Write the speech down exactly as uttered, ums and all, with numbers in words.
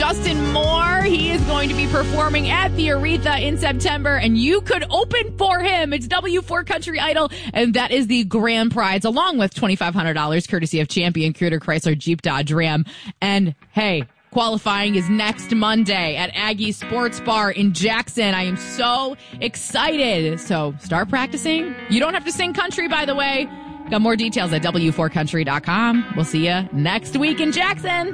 Justin Moore. He is going to be performing at the Aretha in September, and you could open for him. It's W four Country Idol, and that is the grand prize, along with twenty-five hundred dollars courtesy of Champion Creator Chrysler Jeep Dodge Ram. And hey, qualifying is next Monday at Aggie Sports Bar in Jackson. I am so excited. So start practicing. You don't have to sing country, by the way. Got more details at W four country dot com. We'll see you next week in Jackson.